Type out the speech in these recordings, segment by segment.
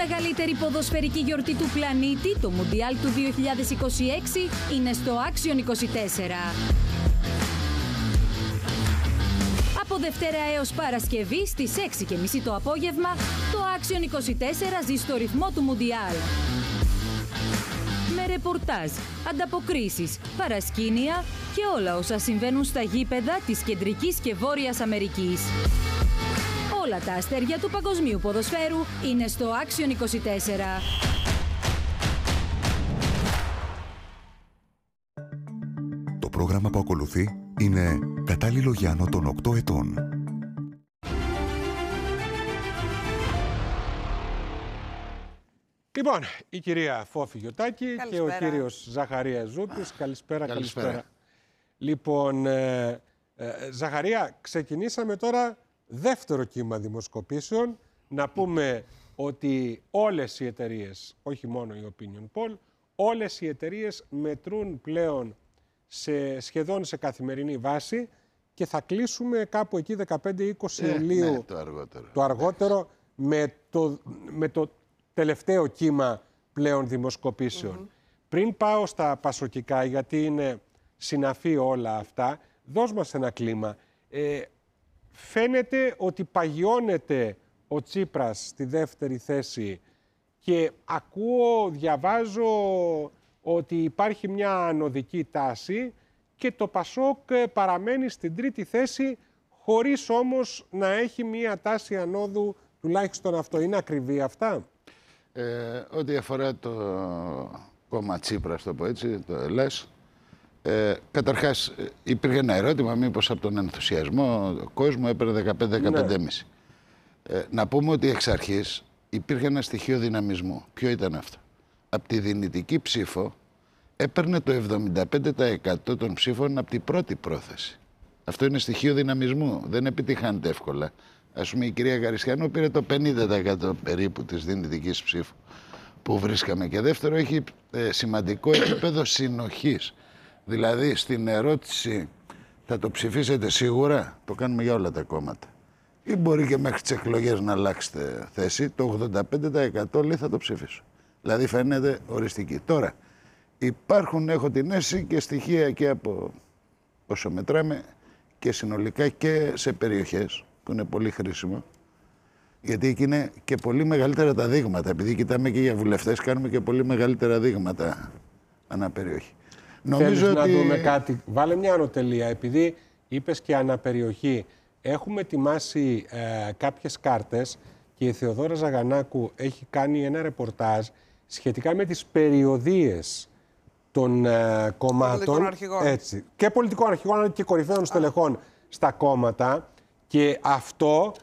μεγαλύτερη ποδοσφαιρική γιορτή του πλανήτη, το Μουντιάλ του 2026, είναι στο Action 24. Από Δευτέρα έως Παρασκευή στις 6:30 το απόγευμα, το Action 24 ζει στο ρυθμό του Μουντιάλ. Με ρεπορτάζ, ανταποκρίσεις, παρασκήνια και όλα όσα συμβαίνουν στα γήπεδα της Κεντρικής και Βόρειας Αμερικής. Όλα τα αστέρια του παγκοσμίου ποδοσφαίρου είναι στο Action 24. Το πρόγραμμα που ακολουθεί είναι κατάλληλο για άνω των 8 ετών. Λοιπόν, η κυρία Φόφη Γιωτάκη και ο κύριος Ζαχαρίας Ζούπης. Καλησπέρα. Λοιπόν, Ζαχαρία, ξεκινήσαμε τώρα δεύτερο κύμα δημοσκοπήσεων. Να πούμε ότι όλες οι εταιρείες, όχι μόνο η Opinion Poll, όλες οι εταιρείες μετρούν πλέον σχεδόν σε καθημερινή βάση και θα κλείσουμε κάπου εκεί 15-20 Ιουλίου, ναι, το αργότερο με το τελευταίο κύμα πλέον δημοσκοπήσεων. Πριν πάω στα πασοκικά, γιατί είναι συναφή όλα αυτά, δώσ' μας ένα κλίμα. Φαίνεται ότι παγιώνεται ο Τσίπρας στη δεύτερη θέση και διαβάζω ότι υπάρχει μια ανωδική τάση και το Πασόκ παραμένει στην τρίτη θέση χωρίς όμως να έχει μια τάση ανόδου, τουλάχιστον αυτό. Είναι ακριβή αυτά? Ό,τι αφορά το κόμμα Τσίπρας, το πω έτσι, το ΕΛΕΣ, καταρχάς υπήρχε ένα ερώτημα μήπως από τον ενθουσιασμό ο κόσμο έπαιρνε 15-15,5. Να πούμε ότι εξ αρχής υπήρχε ένα στοιχείο δυναμισμού. Ποιο ήταν αυτό? Από τη δυνητική ψήφο έπαιρνε το 75% των ψήφων από την πρώτη πρόθεση. Αυτό είναι στοιχείο δυναμισμού. Δεν επιτυχάνεται εύκολα. Ας πούμε η κυρία Γαρισιανού πήρε το 50% περίπου της δυνητικής ψήφου που βρίσκαμε. Και δεύτερο, έχει σημαντικό επίπεδο συνοχής. Δηλαδή στην ερώτηση θα το ψηφίσετε σίγουρα, το κάνουμε για όλα τα κόμματα. Ή μπορεί και μέχρι τις εκλογές να αλλάξετε θέση, το 85% λέει θα το ψηφίσω. Δηλαδή φαίνεται οριστική. Τώρα υπάρχουν, έχω την αίσθηση, και στοιχεία και από όσο μετράμε και συνολικά και σε περιοχές που είναι πολύ χρήσιμο. Γιατί εκεί είναι και πολύ μεγαλύτερα τα δείγματα. Επειδή κοιτάμε και για βουλευτές, κάνουμε και πολύ μεγαλύτερα δείγματα αναπεριοχή. Νομίζω ότι... να δούμε κάτι. Βάλε μια ανωτελεία. Επειδή είπες και αναπεριοχή, έχουμε ετοιμάσει κάποιες κάρτες και η Θεοδόρα Ζαγανάκου έχει κάνει ένα ρεπορτάζ σχετικά με τις περιοδίες των κομμάτων. Έτσι, και πολιτικών αρχηγών αλλά και κορυφαίων στελεχών στα κόμματα. Και αυτό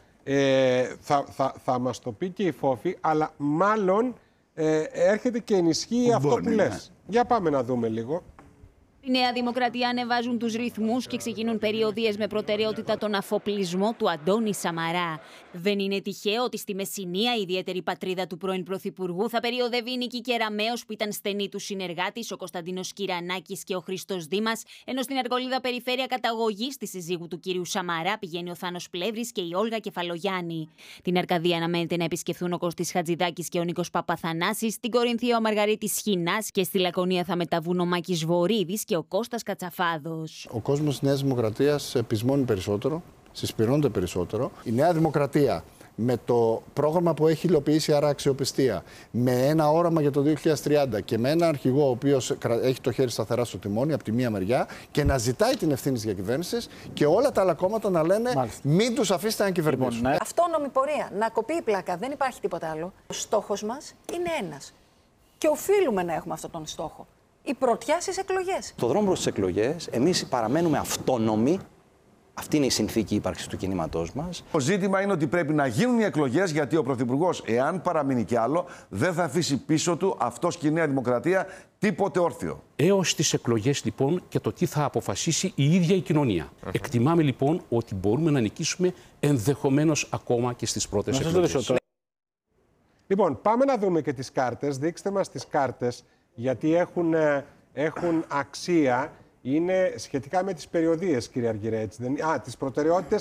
θα μας το πει και η Φόφη, αλλά μάλλον έρχεται και ενισχύει αυτό που λες. Για πάμε να δούμε λίγο. Η Νέα Δημοκρατία ανεβάζουν τους ρυθμούς και ξεκινούν περιοδίες με προτεραιότητα τον αφοπλισμό του Αντώνη Σαμαρά. Δεν είναι τυχαίο ότι στη Μεσσηνία, η ιδιαίτερη πατρίδα του πρώην Πρωθυπουργού, θα περιοδεύει η Νίκη Κεραμέως, που ήταν στενή του συνεργάτης, ο Κωνσταντίνος Κυρανάκης και ο Χριστός Δήμας, ενώ στην Αργολίδα περιφέρεια καταγωγής της συζύγου του κυρίου Σαμαρά πηγαίνει ο Θάνος Πλεύρης και η Όλγα Κεφαλογιάννη. Την Αρκαδία αναμένεται να επισκεφθούν ο Κωστής Χατζηδάκης και ο Νίκος Παπαθανάσης, στην Κορινθία ο Μαργαρίτης Σχοινάς και στη Λακωνία θα μεταβούν ο Μάκης Βορίδης και ο Κώστας Κατσαφάδος. Ο κόσμος της Νέας Δημοκρατίας επισμώνει περισσότερο, συσπηρώνεται περισσότερο. Η Νέα Δημοκρατία με το πρόγραμμα που έχει υλοποιήσει, άρα αξιοπιστία, με ένα όραμα για το 2030 και με έναν αρχηγό ο οποίος έχει το χέρι σταθερά στο τιμόνι από τη μία μεριά και να ζητάει την ευθύνη της διακυβέρνησης και όλα τα άλλα κόμματα να λένε μην τους αφήσετε να κυβερνήσουν. Αυτόνομη πορεία, να κοπεί η πλάκα, δεν υπάρχει τίποτα άλλο. Ο στόχος μας είναι ένας και οφείλουμε να έχουμε αυτόν τον στόχο. Η πρωτιά στις εκλογές. Στο δρόμο προς τις εκλογές, εμείς παραμένουμε αυτόνομοι. Αυτή είναι η συνθήκη ύπαρξης του κινήματός μας. Το ζήτημα είναι ότι πρέπει να γίνουν οι εκλογές, γιατί ο Πρωθυπουργός, εάν παραμείνει κι άλλο, δεν θα αφήσει πίσω του αυτός και η Νέα Δημοκρατία τίποτε όρθιο. Έως τις εκλογές, λοιπόν, και το τι θα αποφασίσει η ίδια η κοινωνία. Εκτιμάμε, λοιπόν, ότι μπορούμε να νικήσουμε ενδεχομένως ακόμα και στις πρώτες εκλογές. Λοιπόν, πάμε να δούμε και τις κάρτες. Δείξτε μας τις κάρτες, γιατί έχουν αξία. Είναι σχετικά με τις περιοδίες, κύριε Αργυρέ, έτσι δεν είναι? Τις προτεραιότητες.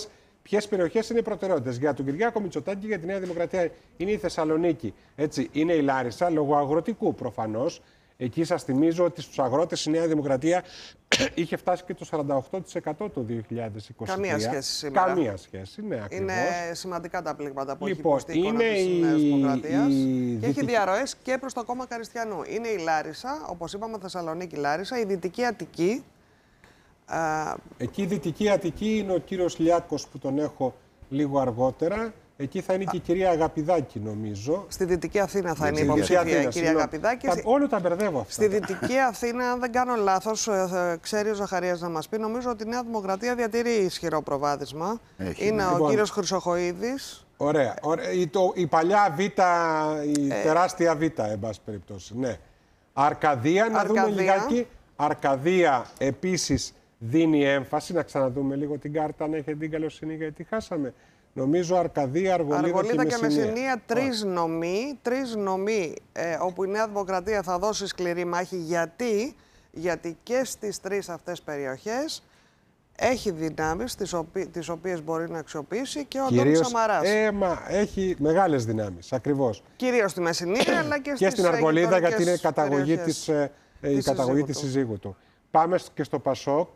ποιες περιοχές είναι οι προτεραιότητες. Για τον Κυριάκο Μητσοτάκη και για τη Νέα Δημοκρατία είναι η Θεσσαλονίκη. Έτσι, είναι η Λάρισα, λόγω αγροτικού προφανώς. Εκεί σας θυμίζω ότι στους αγρότες η Νέα Δημοκρατία είχε φτάσει και το 48% το 2023. Καμία σχέση σήμερα. Καμία σχέση, ναι, ακριβώς. Είναι σημαντικά τα πλήγματα που Λοιπόν, έχει υποστεί η εικόνα της Νέας Δημοκρατίας και έχει διαρροές και προς το κόμμα Καριστιανού. Είναι η Λάρισα, όπως είπαμε, Θεσσαλονίκη Λάρισα, η Δυτική Αττική. Εκεί η Δυτική Αττική είναι ο κύριος Λιάκος που τον έχω λίγο αργότερα. Εκεί θα είναι και η κυρία Αγαπηδάκη, νομίζω. Στη Δυτική Αθήνα θα είναι η υποψήφια η κυρία Αγαπηδάκη. Όλο τα μπερδεύω αυτά. Στη Δυτική Αθήνα, αν δεν κάνω λάθος, ξέρει ο Ζαχαρίας να μας πει, νομίζω ότι η Νέα Δημοκρατία διατηρεί ισχυρό προβάδισμα. Είναι ο κύριος Χρυσοχοΐδης. Ωραία. Η παλιά Β, η τεράστια Β, εν πάση περιπτώσει. Ναι. Αρκαδία, να δούμε λιγάκι. Αρκαδία επίσης δίνει έμφαση. Να ξαναδούμε λίγο την κάρτα, αν έχετε την καλοσύνη, γιατί χάσαμε. Νομίζω Αρκαδία, Αργολίδα και Μεσσηνία. Τρεις νομοί όπου η Νέα Δημοκρατία θα δώσει σκληρή μάχη. Γιατί και στις τρεις αυτές περιοχές έχει δυνάμεις τις οποίες μπορεί να αξιοποιήσει και ο Αντώνης Σαμαράς. Έχει μεγάλες δυνάμεις, ακριβώς. Κυρίως στη Μεσσηνία, αλλά και στην Αργολίδα, γιατί είναι η καταγωγή της συζύγου του. Πάμε και στο Πασόκ.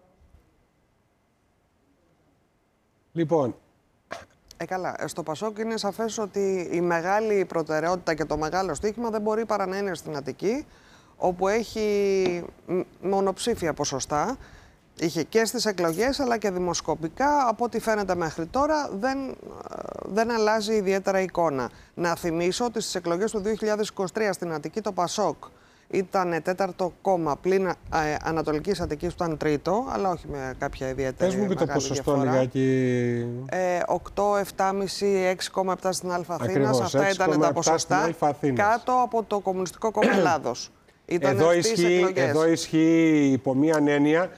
Λοιπόν, καλά. Στο Πασόκ είναι σαφές ότι η μεγάλη προτεραιότητα και το μεγάλο στοίχημα δεν μπορεί παρά να είναι στην Αττική, όπου έχει μονοψήφια ποσοστά. Είχε και στις εκλογές, αλλά και δημοσκοπικά. Από ό,τι φαίνεται μέχρι τώρα, δεν αλλάζει ιδιαίτερα εικόνα. Να θυμίσω ότι στις εκλογές του 2023 στην Αττική το Πασόκ ήταν τέταρτο κόμμα, πλην Ανατολικής Αττικής που ήταν τρίτο, αλλά όχι με κάποια ιδιαίτερη μεγάλη διαφορά. Πες μου και το ποσοστό λιγάκι. 8, 7,5, 6,7 στην Α' Αυτά ήταν τα ποσοστά κάτω από το Κομμουνιστικό Κόμμα Ελλάδος. Εδώ ισχύει υπό μίαν έννοια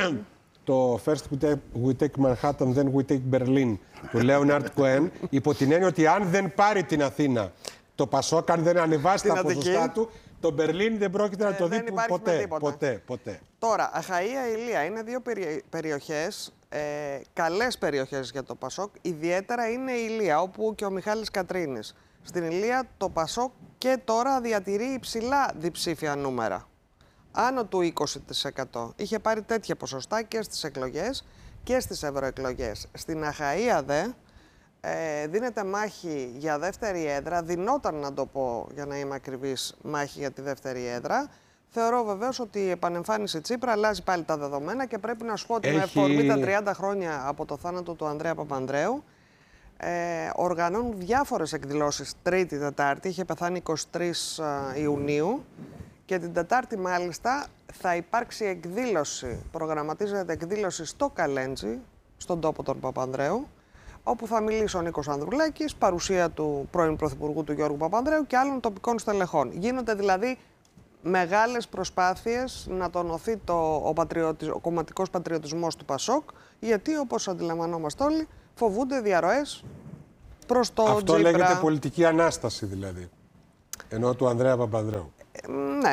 το First we take Manhattan, then we take Berlin του Leonard Cohen, υπό την έννοια ότι αν δεν πάρει την Αθήνα το Πασόκ, αν δεν ανεβάσει τα ποσοστά του, το Μπερλίν δεν πρόκειται να το δει ποτέ. Τώρα, Αχαΐα, Ηλία είναι δύο περιοχές, καλές περιοχές για το Πασόκ. Ιδιαίτερα είναι η Ηλία, όπου και ο Μιχάλης Κατρίνης. Στην Ηλία το Πασόκ και τώρα διατηρεί υψηλά διψήφια νούμερα. Άνω του 20%. Είχε πάρει τέτοια ποσοστά και στις εκλογές και στις ευρωεκλογές. Στην Αχαΐα δε δίνεται μάχη για δεύτερη έδρα, δινόταν να το πω για να είμαι ακριβής, μάχη για τη δεύτερη έδρα. Θεωρώ βεβαίως ότι η επανεμφάνιση Τσίπρα αλλάζει πάλι τα δεδομένα και πρέπει να σου πω ότι με αφορμή τα 30 χρόνια από το θάνατο του Ανδρέα Παπανδρέου οργανώνουν διάφορες εκδηλώσεις Τρίτη, Τετάρτη, είχε πεθάνει 23 Ιουνίου και την Τετάρτη μάλιστα θα υπάρξει εκδήλωση, προγραμματίζεται εκδήλωση στο Καλέντζι, στον τόπο των Παπανδρέου, όπου θα μιλήσει ο Νίκος Ανδρουλάκης, παρουσία του πρώην Πρωθυπουργού του Γιώργου Παπανδρέου και άλλων τοπικών στελεχών. Γίνονται δηλαδή μεγάλες προσπάθειες να τονωθεί ο κομματικός πατριωτισμός του Πασόκ, γιατί όπως αντιλαμβανόμαστε όλοι, φοβούνται διαρροές προς το Αυτό Τζίπρα. λέγεται πολιτική ανάσταση δηλαδή, ενώ του Ανδρέα Παπανδρέου. Ναι.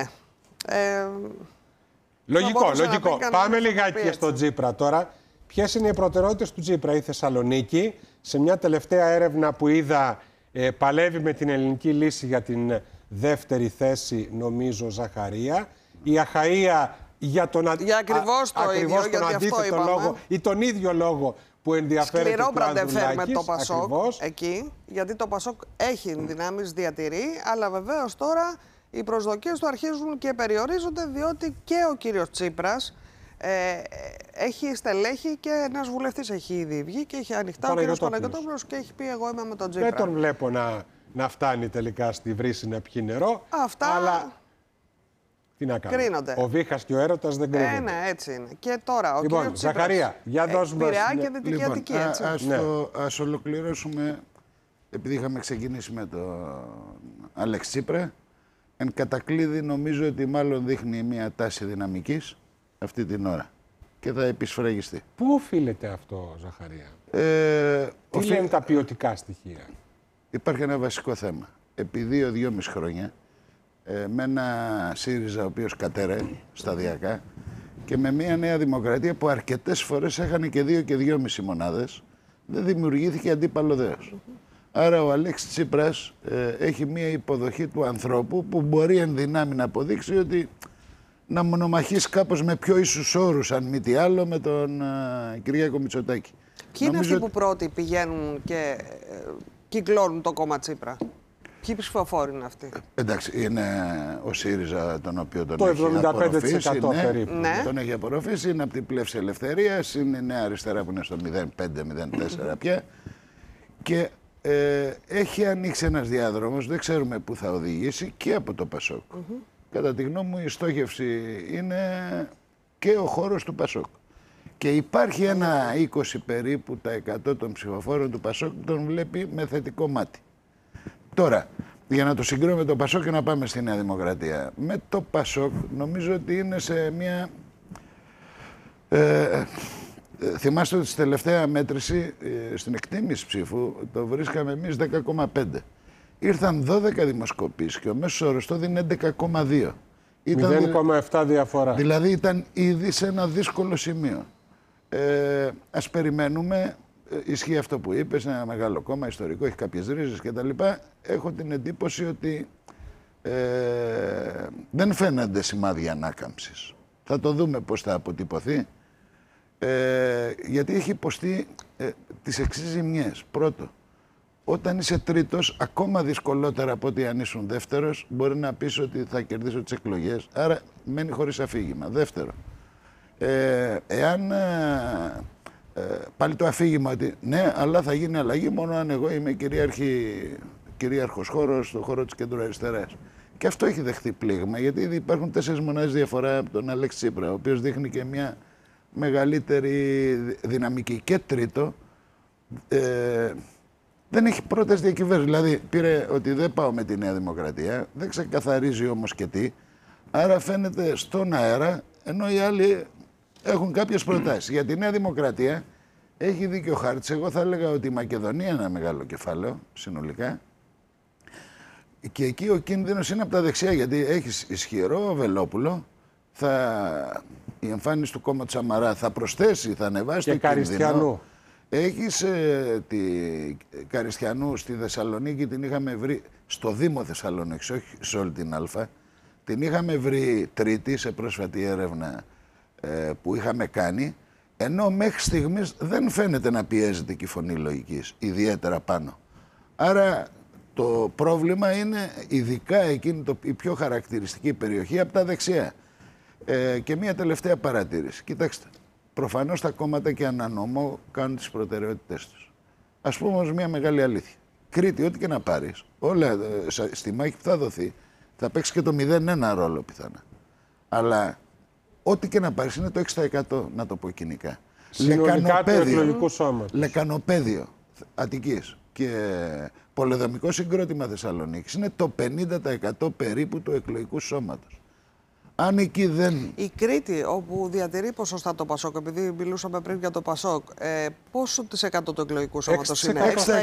Λογικό. Πάμε λιγάκι και στο Τζίπρα τώρα. Ποιες είναι οι προτεραιότητες του Τζίπρα? Η Θεσσαλονίκη, σε μια τελευταία έρευνα που είδα, παλεύει με την ελληνική λύση για την δεύτερη θέση, νομίζω, Ζαχαρία. Η Αχαΐα για τον ακριβώς το ίδιο, γιατί αυτό είπαμε. Λόγο ή τον ίδιο λόγο που ενδιαφέρεται σκληρό του μπραντεφέρ με το Πασόκ ακριβώς. Εκεί, γιατί το Πασόκ έχει δυνάμεις, διατηρεί, αλλά βεβαίως τώρα οι προσδοκίες του αρχίζουν και περιορίζονται, διότι και ο κύριος Τσίπρας έχει στελέχη και ένας βουλευτής έχει ήδη βγει και έχει ανοιχτά ο κύριος Παναγιωτόπουλος και έχει πει εγώ είμαι με τον Τσίπρα. Δεν τον βλέπω να φτάνει τελικά στη βρύση να πιει νερό. Αλλά τι να κάνουμε. Κρίνονται. Ο Βίχας και ο έρωτας δεν κρίνονται. Ναι, έτσι είναι. Και τώρα ο κύριος Τσίπρας. Ζαχαρία, για δώσουμε. Πειραιά και Δυτική Αττική, έτσι. Ας ολοκληρώσουμε, επειδή είχαμε ξεκινήσει με τον Άλεξ Τσίπρα. Εν κατακλείδη νομίζω ότι μάλλον δείχνει μια τάση δυναμικής αυτή την ώρα και θα επισφραγιστεί. Πού οφείλεται αυτό, Ζαχαρία? Τι λένε τα ποιοτικά στοιχεία? Υπάρχει ένα βασικό θέμα. Επί 2-2,5 χρόνια με ένα ΣΥΡΙΖΑ ο οποίος κατέρεε σταδιακά και με μια Νέα Δημοκρατία που αρκετές φορές έχανε και 2 και 2,5 μονάδες, δεν δημιουργήθηκε αντίπαλο δέος. Άρα ο Αλέξης Τσίπρας έχει μία υποδοχή του ανθρώπου που μπορεί εν δυνάμει να αποδείξει ότι να μονομαχήσει κάπως με πιο ίσους όρους, αν μη τι άλλο, με τον Κυριάκο Μητσοτάκη. Ποιοι είναι αυτοί που πρώτοι πηγαίνουν και κυκλώνουν το κόμμα Τσίπρα? Ποιοι ψηφοφόροι είναι αυτοί? Εντάξει, είναι ο síριζα, τον οποίο τον το έχει 75% απορροφήσει. περίπου. Ναι. Τον έχει απορροφήσει, είναι από την πλεύση ελευθερίας, είναι η Νέα Αριστερά που είναι στο 0,5-0,4 πια. Και έχει ανοίξει ένας διάδρομος, δεν ξέρουμε πού θα οδηγήσει, και από το Πασόκ. Κατά τη γνώμη μου η στόχευση είναι και ο χώρος του Πασόκ. Και υπάρχει ένα 20 περίπου τα 100 των ψηφοφόρων του Πασόκ που τον βλέπει με θετικό μάτι. Τώρα, για να το συγκρίνουμε με το Πασόκ και να πάμε στη Νέα Δημοκρατία. Με το Πασόκ νομίζω ότι είναι σε μια... θυμάστε ότι στη τελευταία μέτρηση, στην εκτίμηση ψήφου, το βρίσκαμε εμείς 10,5. Ήρθαν 12 δημοσκοπήσεις και ο μέσος όρος το δίνει 11,2. 0,7 διαφορά. Δηλαδή ήταν ήδη σε ένα δύσκολο σημείο. Ας περιμένουμε. Ισχύει αυτό που είπες, είναι ένα μεγάλο κόμμα, ιστορικό, έχει κάποιες ρίζες κτλ. Έχω την εντύπωση ότι δεν φαίνονται σημάδια ανάκαμψης. Θα το δούμε πώς θα αποτυπωθεί. Γιατί έχει υποστεί τις εξής ζημιές. Πρώτο, όταν είσαι τρίτος, ακόμα δυσκολότερα από ότι αν ήσουν δεύτερος, μπορεί να πεις ότι θα κερδίσω τις εκλογές. Άρα μένει χωρίς αφήγημα. Δεύτερο, εάν πάλι το αφήγημα ότι ναι, αλλά θα γίνει αλλαγή μόνο αν εγώ είμαι κυρίαρχος χώρος στον χώρο της κεντροαριστεράς. Και αυτό έχει δεχθεί πλήγμα, γιατί ήδη υπάρχουν 4 μονάδες διαφορά από τον Αλέξη Τσίπρα, ο οποίος δείχνει και μια μεγαλύτερη δυναμική. Και τρίτο, δεν έχει πρώτες διακυβέρνηση. Δηλαδή πήρε ότι δεν πάω με τη Νέα Δημοκρατία, δεν ξεκαθαρίζει όμως και τι, άρα φαίνεται στον αέρα, ενώ οι άλλοι έχουν κάποιες προτάσεις. Για τη Νέα Δημοκρατία έχει δίκιο ο Χάρτης. Εγώ θα έλεγα ότι η Μακεδονία είναι ένα μεγάλο κεφάλαιο συνολικά. Και εκεί ο κίνδυνος είναι από τα δεξιά, γιατί έχεις ισχυρό Βελόπουλο, η εμφάνιση του κόμματος Σαμαρά θα προσθέσει, θα ανεβάσει και το κίνδυνο. Έχεις τη Καριστιανού στη Θεσσαλονίκη, την είχαμε βρει στο Δήμο Θεσσαλονίκη, όχι σε όλη την Α. Την είχαμε βρει τρίτη σε πρόσφατη έρευνα που είχαμε κάνει, ενώ μέχρι στιγμής δεν φαίνεται να πιέζεται και η φωνή λογικής, ιδιαίτερα πάνω. Άρα το πρόβλημα είναι ειδικά εκείνη η πιο χαρακτηριστική περιοχή από τα δεξιά. Και μια τελευταία παρατήρηση. Κοιτάξτε, προφανώς τα κόμματα και ανανόμω κάνουν τις προτεραιότητές τους. Ας πούμε όμως μια μεγάλη αλήθεια. Κρήτη, ό,τι και να πάρεις, όλα στη μάχη που θα δοθεί, θα παίξει και το 0,1 ρόλο πιθανά. Αλλά ό,τι και να πάρεις είναι το 6%, να το πω κοινικά. Συνολικά του εκλογικού σώματος. Λεκανοπέδιο Αττικής και πολεδομικό συγκρότημα Θεσσαλονίκης είναι το 50% περίπου του εκλογικού σώματος. Αν εκεί δεν... Η Κρήτη, όπου διατηρεί ποσοστά το Πασόκ, επειδή μιλούσαμε πριν για το Πασόκ, πόσο της εκατό του εκλογικού σώματος είναι?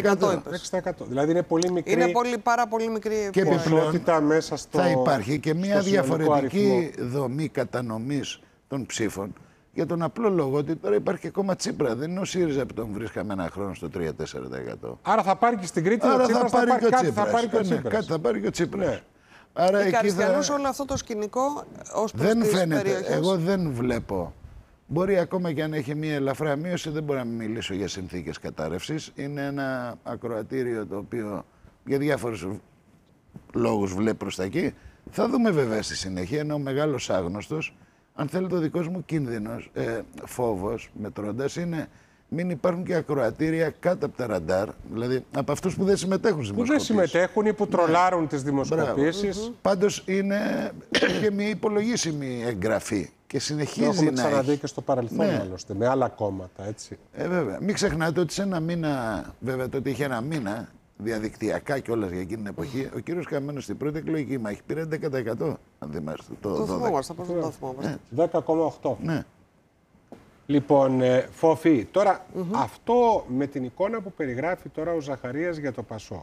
6%. Δηλαδή είναι πολύ μικρή. Είναι πάρα πολύ μικρή και ποσότητα μέσα στο. Θα υπάρχει και μια διαφορετική δομή κατανομής των ψήφων. Για τον απλό λόγο ότι τώρα υπάρχει και κόμμα Τσίπρα. Δεν είναι ο ΣΥΡΙΖΑ που τον βρίσκαμε ένα χρόνο στο 3-4%. Άρα θα πάρει και στην Κρήτη. Άρα ο Τσίπρας, θα πάρει και ο Τσίπρας. Κάτι θα πάρει και ο Τσίπρας. Ναι. Άρα οι Καριστιανούς όλο αυτό το σκηνικό ως προς δεν τις φαίνεται. περιοχές. Εγώ δεν βλέπω. Μπορεί ακόμα και αν έχει μια ελαφρά μείωση, δεν μπορώ να μιλήσω για συνθήκες κατάρρευσης. Είναι ένα ακροατήριο το οποίο για διάφορους λόγους βλέπει προς τα εκεί. Θα δούμε βέβαια στη συνέχεια. Είναι ο μεγάλος άγνωστος. Αν θέλετε, ο δικός μου κίνδυνος, φόβος μετρώντας είναι μην υπάρχουν και ακροατήρια κάτω από τα ραντάρ, δηλαδή από αυτούς που δεν συμμετέχουν στις δημοσκοπήσεις. Που δεν συμμετέχουν ή που τρολάρουν τις δημοσκοπήσεις. Πάντως είχε μια υπολογίσιμη εγγραφή και συνεχίζει να έχει. Το έχουμε ξαναδεί και στο παρελθόν, άλλωστε, με άλλα κόμματα, έτσι. Βέβαια. Μην ξεχνάτε ότι σε ένα μήνα, βέβαια τότε είχε ένα μήνα, διαδικτυακά κιόλας για εκείνη την εποχή, ο κύριος Καμένος στην πρώτη εκλογική μάχη πήρε 11%, αν θυμάστε. Το θυμόμαστε, το θυμόμαστε. 10,8%. Ναι. Λοιπόν, Φόφη, τώρα αυτό με την εικόνα που περιγράφει τώρα ο Ζαχαρίας για το Πασόκ.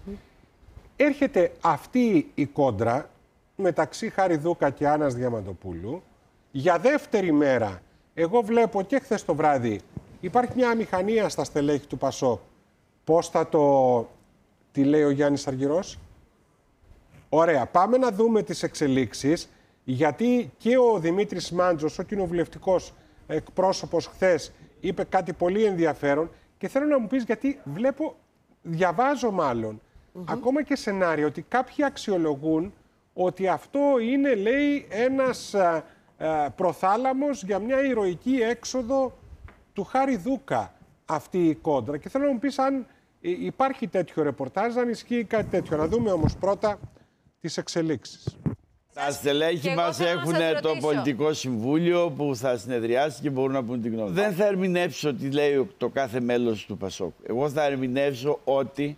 Έρχεται αυτή η κόντρα μεταξύ Χαριδούκα και Άννας Διαμαντοπούλου. Για δεύτερη μέρα, εγώ βλέπω και χθες το βράδυ Υπάρχει μια αμηχανία στα στελέχη του ΠΑΣΟΚ. Πώς θα τι λέει ο Γιάννης Αργυρός? Ωραία, πάμε να δούμε τις εξελίξεις, γιατί και ο Δημήτρης Μάντζος, ο κοινοβουλευτικός εκπρόσωπος, χθες είπε κάτι πολύ ενδιαφέρον και θέλω να μου πεις, γιατί διαβάζω μάλλον, ακόμα και σενάριο, ότι κάποιοι αξιολογούν ότι αυτό είναι, λέει, ένας προθάλαμος για μια ηρωική έξοδο του Χάρη Δούκα, αυτή η κόντρα. Και θέλω να μου πεις αν υπάρχει τέτοιο ρεπορτάζ, αν ισχύει κάτι τέτοιο. Να δούμε όμως πρώτα τις εξελίξεις. Τα στελέχη μας έχουν το πολιτικό συμβούλιο που θα συνεδριάσει και μπορούν να πούν την γνώμη. Δεν θα ερμηνεύσω τι λέει το κάθε μέλος του ΠΑΣΟΚ. Εγώ θα ερμηνεύσω ότι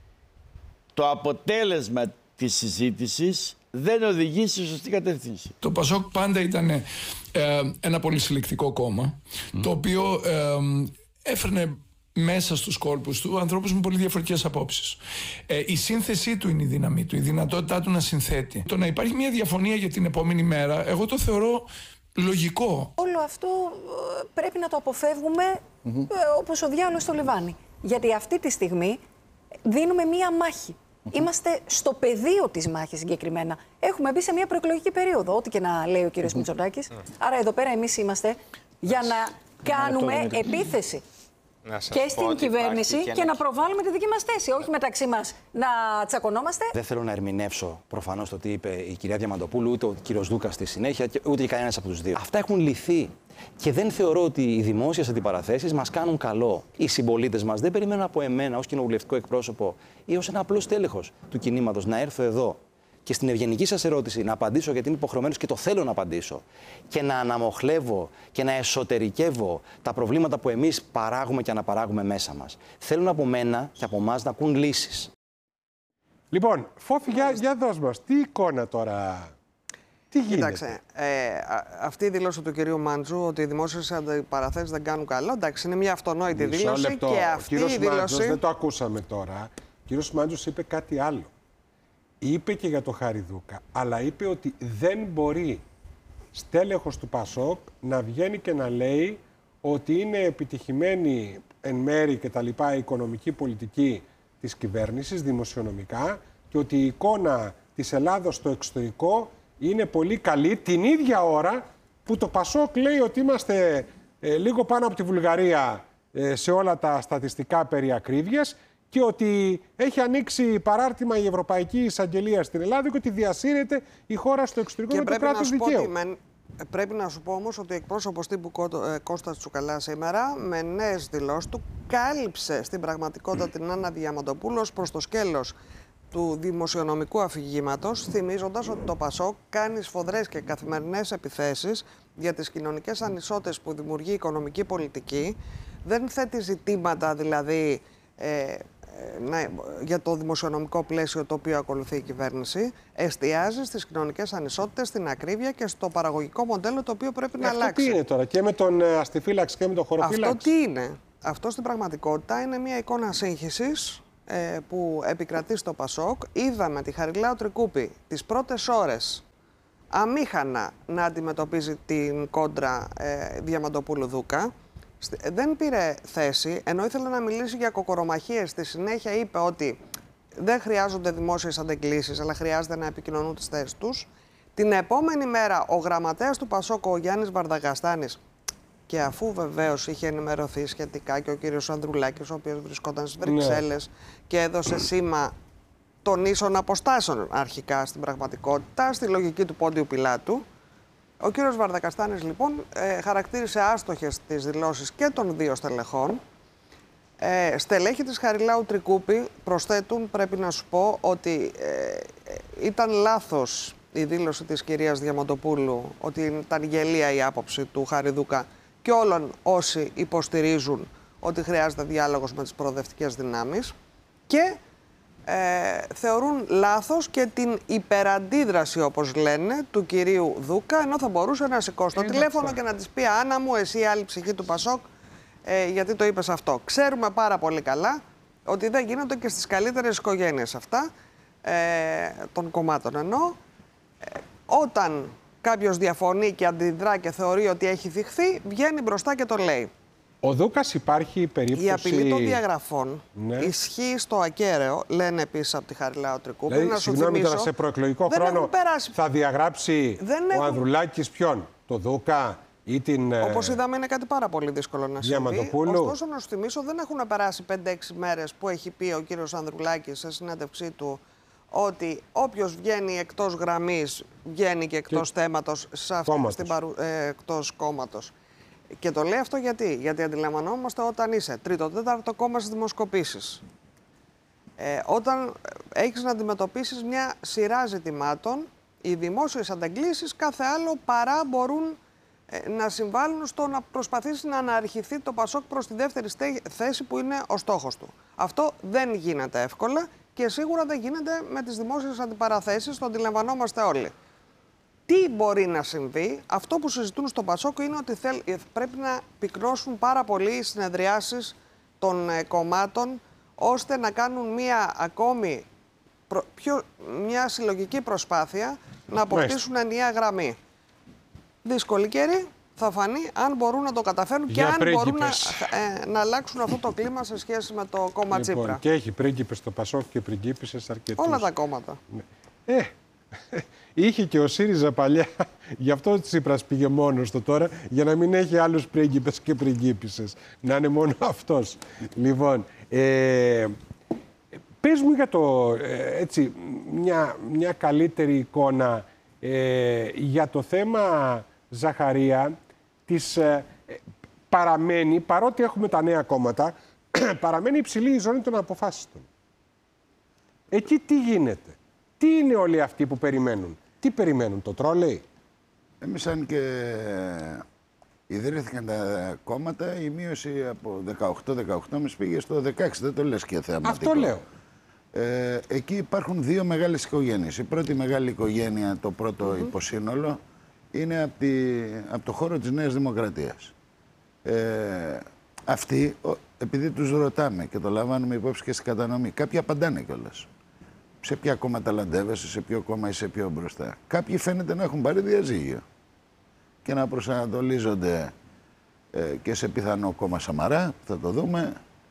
το αποτέλεσμα της συζήτησης δεν οδηγεί στη σωστή κατεύθυνση. Το ΠΑΣΟΚ πάντα ήταν ένα πολύ συλλεκτικό κόμμα, το οποίο έφερνε μέσα στους κόλπους του ανθρώπους με πολύ διαφορετικές απόψεις. Η σύνθεσή του είναι η δύναμή του, η δυνατότητά του να συνθέτει. Το να υπάρχει μια διαφωνία για την επόμενη μέρα, εγώ το θεωρώ λογικό. Όλο αυτό πρέπει να το αποφεύγουμε όπως ο διάολος στο λιβάνι. Γιατί αυτή τη στιγμή δίνουμε μια μάχη. Είμαστε στο πεδίο της μάχης συγκεκριμένα. Έχουμε μπει σε μια προεκλογική περίοδο, ό,τι και να λέει ο κύριος Μητσοτάκης. Άρα εδώ πέρα εμείς είμαστε για να κάνουμε επίθεση και στην κυβέρνηση και να προβάλλουμε τη δική μας θέση. Όχι μεταξύ μας να τσακωνόμαστε. Δεν θέλω να ερμηνεύσω προφανώς το τι είπε η κυρία Διαμαντοπούλου, ούτε ο κύριος Δούκας στη συνέχεια, ούτε και κανένας από τους δύο. Αυτά έχουν λυθεί. Και δεν θεωρώ ότι οι δημόσιες αντιπαραθέσεις μας κάνουν καλό. Οι συμπολίτες μας δεν περιμένουν από εμένα ως κοινοβουλευτικό εκπρόσωπο ή ως ένα απλό στέλεχος του κινήματος να έρθω εδώ και στην ευγενική σας ερώτηση να απαντήσω, γιατί είμαι υποχρεωμένος και το θέλω να απαντήσω, και να αναμοχλεύω και να εσωτερικεύω τα προβλήματα που εμείς παράγουμε και αναπαράγουμε μέσα μας. Θέλουν από μένα και από εμάς να ακούν λύσεις. Λοιπόν, Φόφη, για δώσ' μας, τι εικόνα τώρα, τι γίνεται? Κοίταξε, αυτή η δήλωση του κυρίου Μάντζου ότι οι δημόσιες αντιπαραθέσεις δεν κάνουν καλό, εντάξει, είναι μια αυτονόητη δήλωση και αυτή η δήλωση... Μάντζος, δεν το ακούσαμε τώρα. Ο κύριος Μάντζος είπε κάτι άλλο. Είπε και για το Χάρη Δούκα, αλλά είπε ότι δεν μπορεί στέλεχος του ΠΑΣΟΚ να βγαίνει και να λέει ότι είναι επιτυχημένη εν μέρη και τα λοιπά η οικονομική πολιτική της κυβέρνησης, δημοσιονομικά, και ότι η εικόνα της Ελλάδος στο εξωτερικό είναι πολύ καλή την ίδια ώρα που το ΠΑΣΟΚ λέει ότι είμαστε λίγο πάνω από τη Βουλγαρία σε όλα τα στατιστικά περί ακρίβειας και ότι έχει ανοίξει παράρτημα η Ευρωπαϊκή Εισαγγελία στην Ελλάδα και ότι διασύρεται η χώρα στο εξωτερικό με το κράτος δικαίου. Πρέπει να σου πω όμως ότι ο εκπρόσωπος τύπου Κώστας Τσουκαλά σήμερα με νέες δηλώσεις του κάλυψε στην πραγματικότητα την Άννα Διαμαντοπούλου ως προς το σκέλος του δημοσιονομικού αφηγήματος, θυμίζοντας ότι το ΠΑΣΟΚ κάνει σφοδρές και καθημερινές επιθέσεις για τις κοινωνικές ανισότητες που δημιουργεί η οικονομική πολιτική. Δεν θέτει ζητήματα δηλαδή για το δημοσιονομικό πλαίσιο το οποίο ακολουθεί η κυβέρνηση. Εστιάζει στις κοινωνικές ανισότητες, στην ακρίβεια και στο παραγωγικό μοντέλο το οποίο πρέπει να αλλάξει. Αυτό τι είναι τώρα, και με τον αστιφύλαξη και με τον χωροφύλαξη? Αυτό τι είναι? Αυτό στην πραγματικότητα είναι μια εικόνα σύγχυσης που επικρατεί στο ΠΑΣΟΚ. Είδαμε τη Χαριλάου Τρικούπη τις πρώτες ώρες αμήχανα να αντιμετωπίζει την κόντρα Διαμαντοπούλου-Δούκα. Δεν πήρε θέση, ενώ ήθελε να μιλήσει για κοκορομαχίες. Στη συνέχεια είπε ότι δεν χρειάζονται δημόσιες αντεγκλήσεις, αλλά χρειάζεται να επικοινωνούν τις θέσεις τους. Την επόμενη μέρα ο γραμματέας του ΠΑΣΟΚ, ο Γιάννης Βαρδαγαστάνης, και αφού βεβαίως είχε ενημερωθεί σχετικά και ο κύριος Ανδρουλάκης, ο οποίος βρισκόταν στις Βρυξέλλες και έδωσε σήμα των ίσων αποστάσεων αρχικά στην πραγματικότητα, στη λογική του Πόντιου Πιλάτου, ο κύριος Βαρδακαστάνης λοιπόν χαρακτήρισε άστοχες τις δηλώσεις και των δύο στελεχών. Στελέχη της Χαριλάου Τρικούπη προσθέτουν, πρέπει να σου πω, ότι ήταν λάθος η δήλωση της κυρίας Διαμαντοπούλου ότι ήταν γελία η άποψη του Χάρη Δούκα και όλων όσοι υποστηρίζουν ότι χρειάζεται διάλογος με τις προοδευτικές δυνάμεις, και θεωρούν λάθος και την υπεραντίδραση, όπως λένε, του κυρίου Δούκα, ενώ θα μπορούσε να σηκώσει το τηλέφωνο και να της πει «Άννα μου, εσύ άλλη ψυχή του ΠΑΣΟΚ, γιατί το είπες αυτό». Ξέρουμε πάρα πολύ καλά ότι δεν γίνονται και στις καλύτερες οικογένειες αυτά, των κομμάτων εννοώ. Όταν κάποιος διαφωνεί και αντιδρά και θεωρεί ότι έχει θυχθεί, βγαίνει μπροστά και το λέει. Ο Δούκας υπάρχει περίπτωση... Η απειλή των διαγραφών ισχύει στο ακέραιο, λένε επίσης από τη Χαριλάου Τρικούπη. Δηλαδή, συγγνώμη τώρα, σε προεκλογικό χρόνο θα διαγράψει ο Ανδρουλάκης ποιον, το Δούκα ή την... Όπως είδαμε, είναι κάτι πάρα πολύ δύσκολο να συμβεί. Ωστόσο, να σου θυμίσω, δεν έχουν περάσει 5-6 μέρες που έχει πει ο κύριος Ανδρουλάκης σε συνέντευξή του ότι όποιος βγαίνει εκτός γραμμής βγαίνει και εκτός θέματος, εκτός κόμματος. Και το λέει αυτό γιατί αντιλαμβανόμαστε όταν είσαι τρίτο-τέταρτο κόμμα στις δημοσκοπήσεις. Όταν έχεις να αντιμετωπίσεις μια σειρά ζητημάτων, οι δημόσιες ανταγκλήσεις κάθε άλλο παρά μπορούν να συμβάλλουν στο να προσπαθήσει να αναρριχηθεί το ΠΑΣΟΚ προς τη δεύτερη θέση που είναι ο στόχος του. Αυτό δεν γίνεται εύκολα και σίγουρα δεν γίνεται με τις δημόσιες αντιπαραθέσεις, το αντιλαμβανόμαστε όλοι. Τι μπορεί να συμβεί, αυτό που συζητούν στο ΠΑΣΟΚ είναι ότι πρέπει να πυκνώσουν πάρα πολύ οι συνεδριάσεις των κομμάτων, ώστε να κάνουν μια συλλογική προσπάθεια να αποκτήσουν ενιαία γραμμή. Δύσκολη καιρή, θα φανεί αν μπορούν να το καταφέρουν και αν μπορούν να αλλάξουν αυτό το κλίμα σε σχέση με το κόμμα Τσίπρα. Και έχει πρίγκιπες στο ΠΑΣΟΚ και πριγκίπισσες αρκετούς. Όλα τα κόμματα. Είχε και ο ΣΥΡΙΖΑ παλιά, γι' αυτό ο Τσίπρας πήγε μόνος του τώρα, για να μην έχει άλλους πρίγκιπες και πριγκίπισσες. Να είναι μόνο αυτός. Λοιπόν, πες μου για μια καλύτερη εικόνα για το θέμα Ζαχαρία, παραμένει, παρότι έχουμε τα νέα κόμματα, παραμένει υψηλή η ζώνη των αποφάσιστων. Εκεί τι γίνεται? Τι είναι όλοι αυτοί που περιμένουν? Τι περιμένουν, το τρόλεϊ? Εμείς αν και ιδρύθηκαν τα κόμματα, η μείωση από 18-18 πήγε στο 16, δεν το λες και θεαματικό. Αυτό λέω. Εκεί υπάρχουν δύο μεγάλες οικογένειες. Η πρώτη μεγάλη οικογένεια, το πρώτο υποσύνολο, είναι από το χώρο της Νέας Δημοκρατίας. Αυτοί, επειδή τους ρωτάμε και το λαμβάνουμε υπόψη και στην κατανομή, κάποιοι απαντάνε κιόλας. Σε ποια κόμμα ταλαντεύεσαι, σε ποιο κόμμα είσαι πιο μπροστά. Κάποιοι φαίνεται να έχουν πάρει διαζύγιο και να προσανατολίζονται και σε πιθανό κόμμα Σαμαρά, θα το δούμε,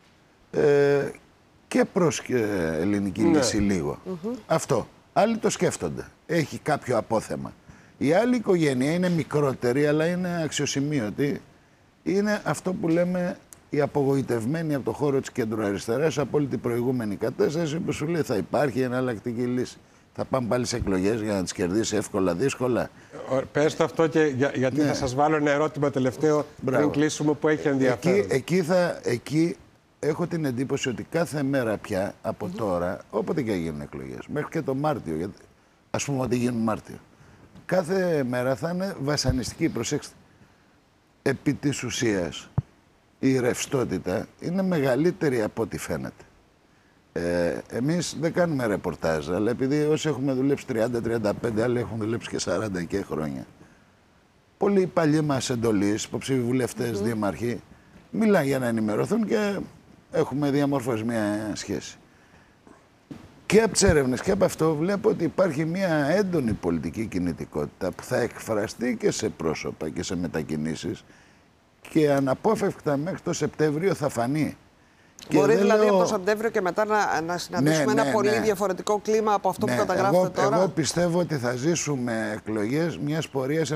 και προς ελληνική λύση λίγο. Αυτό. Άλλοι το σκέφτονται. Έχει κάποιο απόθεμα. Η άλλη οικογένεια είναι μικρότερη, αλλά είναι αξιοσημείωτη. Είναι αυτό που λέμε οι απογοητευμένοι από το χώρο της κεντροαριστεράς από όλη την προηγούμενη κατάσταση, που σου λέει θα υπάρχει εναλλακτική λύση. Θα πάμε πάλι σε εκλογές για να τις κερδίσει εύκολα, δύσκολα. Πες το αυτό και γιατί θα σας βάλω ένα ερώτημα τελευταίο πριν κλείσουμε που έχει ενδιαφέρον. Εκεί έχω την εντύπωση ότι κάθε μέρα πια από τώρα, όποτε και γίνουν εκλογές, μέχρι και το Μάρτιο, ας πούμε ότι γίνουν Μάρτιο, κάθε μέρα θα είναι βασανιστική, προσέξτε. Επί της ουσίας, η ρευστότητα είναι μεγαλύτερη από ό,τι φαίνεται. Εμείς δεν κάνουμε ρεπορτάζ, αλλά επειδή όσοι έχουμε δουλέψει 30-35, άλλοι έχουν δουλέψει και 40 και χρόνια. Πολλοί παλιοί μας εντολείς, υποψήφοι βουλευτές, δήμαρχοι, μιλάνε για να ενημερωθούν και έχουμε διαμορφώσει μια σχέση. Και από τις έρευνες και από αυτό βλέπω ότι υπάρχει μια έντονη πολιτική κινητικότητα που θα εκφραστεί και σε πρόσωπα και σε μετακινήσεις και αναπόφευκτα μέχρι το Σεπτέμβριο θα φανεί. Μπορεί δηλαδή από το Σεπτέμβριο και μετά να συναντήσουμε ένα πολύ διαφορετικό κλίμα από αυτό που καταγράφετε τώρα. Εγώ πιστεύω ότι θα ζήσουμε εκλογές μιας πορείας